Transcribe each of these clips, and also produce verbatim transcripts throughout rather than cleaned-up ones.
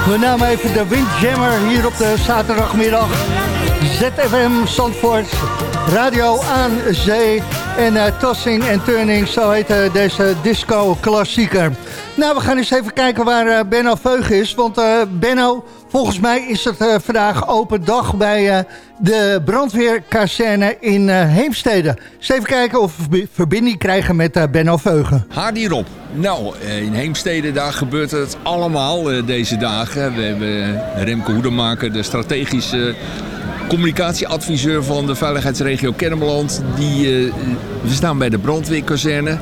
We namen even de Windjammer hier op de zaterdagmiddag. Z F M Zandvoort, radio aan zee en uh, tossing en turning, zo heet uh, deze disco-klassieker. Nou, we gaan eens even kijken waar uh, Benno Veugen is, want uh, Benno, volgens mij is het uh, vandaag open dag bij uh, de brandweerkazerne in uh, Heemstede. Dus even kijken of we verbinding krijgen met uh, Benno Veugen. Hardy Rob. Nou, in Heemstede, daar gebeurt het allemaal uh, deze dagen. We hebben Remke Hoedemaker, de strategische communicatieadviseur van de veiligheidsregio Kennemerland. Die, uh, we staan bij de brandweerkazerne.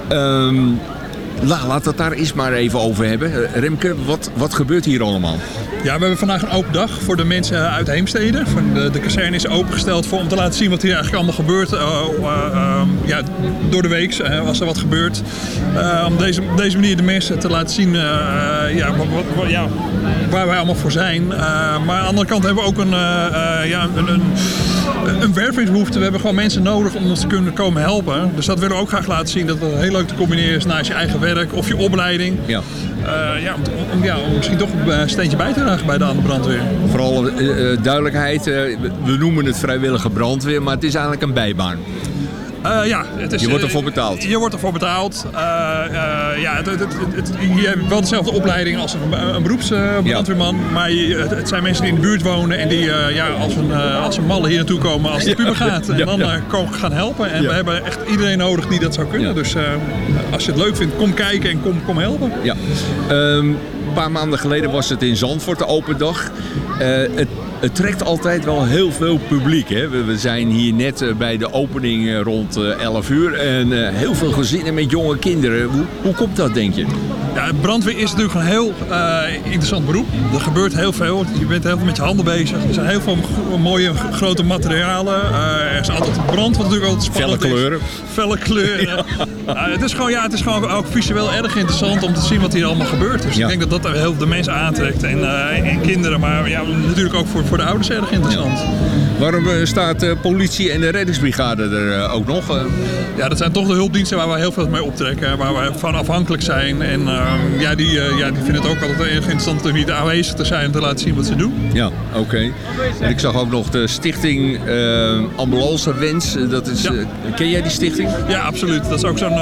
Um, la, laat het daar eens maar even over hebben. Uh, Remke, wat, wat gebeurt hier allemaal? Ja, we hebben vandaag een open dag voor de mensen uit Heemstede. De, de kazerne is opengesteld voor, om te laten zien wat hier eigenlijk allemaal gebeurt. Uh, uh, uh, ja, door de week, uh, als er wat gebeurt. Uh, om deze, op deze manier de mensen te laten zien uh, ja, wat, wat, ja, waar wij allemaal voor zijn. Uh, maar aan de andere kant hebben we ook een, uh, uh, ja, een, een, een wervingsbehoefte. We hebben gewoon mensen nodig om ons te kunnen komen helpen. Dus dat willen we ook graag laten zien. Dat het heel leuk te combineren is naast je eigen werk of je opleiding. Ja. Uh, ja, om, om, ja, om misschien toch een steentje bij te dragen bij de andere brandweer. Vooral uh, duidelijkheid, uh, we noemen het vrijwillige brandweer, maar het is eigenlijk een bijbaan. Uh, ja, het is, je wordt ervoor betaald. Je wordt ervoor betaald. Uh, uh, ja, het, het, het, het, je hebt wel dezelfde opleiding als een, een beroepsbrandweerman. Uh, ja. Maar je, het, het zijn mensen die in de buurt wonen en die uh, ja, als, een, uh, als een malle hier naartoe komen als de puber gaat. Ja, en dan ja. uh, komen gaan helpen. En ja. we hebben echt iedereen nodig die dat zou kunnen. Ja. Dus uh, als je het leuk vindt, kom kijken en kom, kom helpen. Ja. Um, een paar maanden geleden was het in Zandvoort, de open dag. Uh, het Het trekt altijd wel heel veel publiek. Hè? We, we zijn hier net uh, bij de opening uh, rond uh, elf uur. En uh, heel veel gezinnen met jonge kinderen. Hoe, hoe komt dat, denk je? Ja, brandweer is natuurlijk een heel uh, interessant beroep. Er gebeurt heel veel. Je bent heel veel met je handen bezig. Er zijn heel veel mooie grote materialen. Uh, er is altijd brand, wat natuurlijk altijd spannend Felle kleuren. is. Felle kleuren. Ja. Uh, het is gewoon, ja, het is gewoon ook visueel erg interessant om te zien wat hier allemaal gebeurt. Dus ja. ik denk dat dat heel de mensen aantrekt. En, uh, en kinderen, maar ja, natuurlijk ook voor, voor de ouders erg interessant. Ja. Waarom uh, staat de politie en de reddingsbrigade er uh, ook nog? Uh... Ja, dat zijn toch de hulpdiensten waar we heel veel mee optrekken. Waar we van afhankelijk zijn. En uh, ja, die, uh, ja, die vinden het ook altijd erg interessant om hier aanwezig te zijn en te laten zien wat ze doen. Ja, oké. Okay. En ik zag ook nog de stichting uh, Ambulance Wens. Dat is, ja. uh, ken jij die stichting? Ja, absoluut. Dat is ook zo'n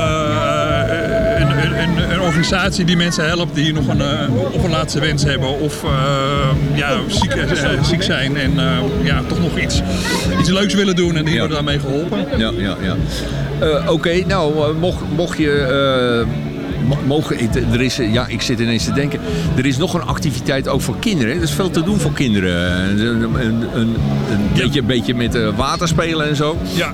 uh, een, een, een organisatie die mensen helpt die nog een, uh, of een laatste wens hebben. Of uh, ja, ziek, uh, ziek zijn en uh, ja, toch nog iets, iets leuks willen doen. En die ja. worden daarmee geholpen. Ja, ja, ja. Uh, Oké, okay, nou, uh, mocht, mocht je... Uh, Mogen, er is, ja, ik zit ineens te denken, er is nog een activiteit ook voor kinderen. Er is veel te doen voor kinderen. Een, een, een, een, ja. beetje, beetje met uh, water spelen en zo. Ja,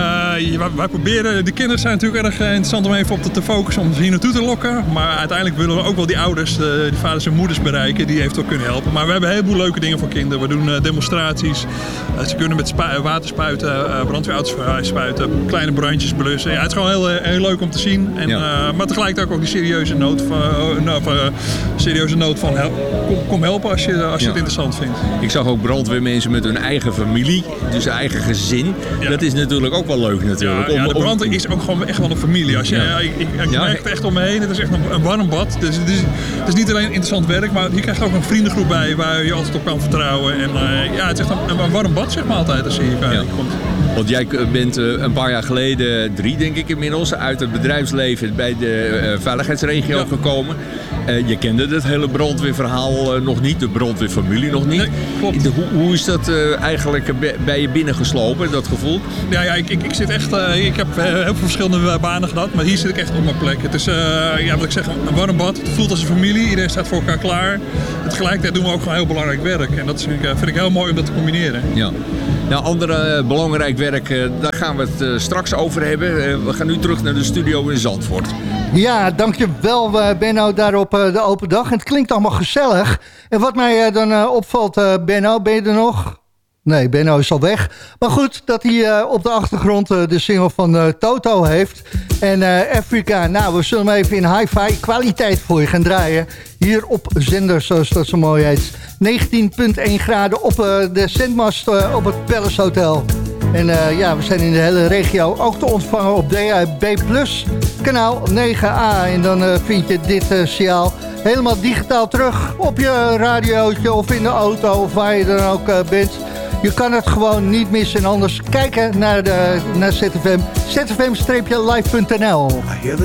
uh, wij, wij proberen, de kinderen zijn natuurlijk erg interessant om even op te, te focussen, om ze hier naartoe te lokken. Maar uiteindelijk willen we ook wel die ouders, de, die vaders en moeders bereiken, die eventueel kunnen helpen. Maar we hebben een heleboel leuke dingen voor kinderen. We doen uh, demonstraties. Uh, ze kunnen met spu- water spuiten, uh, brandweerauto's spuiten, kleine brandjes blussen. Ja, het is gewoon heel, heel leuk om te zien. En, ja. uh, maar tegelijkertijd ook die serieuze nood van, uh, uh, serieuze nood van help, kom, kom helpen als je, als je ja. het interessant vindt. Ik zag ook brandweermensen met hun eigen familie, dus eigen gezin. Ja. Dat is natuurlijk ook wel leuk natuurlijk. Ja, ja, de brandweer is ook gewoon echt wel een familie. Als je, ja. Ja, ik ik, ik ja. merk het echt om me heen. Het is echt een, een warm bad. Dus het, is, het is niet alleen interessant werk, maar je krijgt ook een vriendengroep bij waar je altijd op kan vertrouwen. En uh, ja, het is echt een, een warm bad zeg maar altijd als je hier ja. komt. Want jij bent uh, een paar jaar geleden, drie denk ik inmiddels, uit het bedrijfsleven bij de uh, veiligheidsregio ja. gekomen. Uh, je kende het hele brandweerverhaal uh, nog niet, de brandweerfamilie nog niet. Nee, klopt. Hoe, hoe is dat uh, eigenlijk bij je binnengeslopen, dat gevoel? Ja, ja ik, ik, ik zit echt, uh, ik heb heel veel verschillende banen gehad, maar hier zit ik echt op mijn plek. Het is, uh, ja, wat ik zeg, een warm bad. Het voelt als een familie, iedereen staat voor elkaar klaar. Tegelijkertijd doen we ook gewoon heel belangrijk werk. En dat vind ik, vind ik heel mooi om dat te combineren. Ja. Nou, andere uh, belangrijk werk, uh, daar gaan we het uh, straks over hebben. Uh, we gaan nu terug naar de studio in Zandvoort. Ja, dankjewel uh, Benno daar op uh, de open dag. En het klinkt allemaal gezellig. En wat mij uh, dan uh, opvalt, uh, Benno, ben je er nog? Nee, Benno is al weg. Maar goed, dat hij uh, op de achtergrond uh, de single van uh, Toto heeft. En uh, Afrika, nou, we zullen hem even in hi-fi kwaliteit voor je gaan draaien. Hier op zender, zoals dat zo mooi heet. negentien komma één graden op uh, de zendmast uh, op het Palace Hotel. En uh, ja, we zijn in de hele regio ook te ontvangen op D A B plus, kanaal negen A. En dan uh, vind je dit uh, signaal helemaal digitaal terug op je radiootje of in de auto of waar je dan ook uh, bent. Je kan het gewoon niet missen en anders kijken naar, de, naar Z F M. Z F M live punt n l. I hear the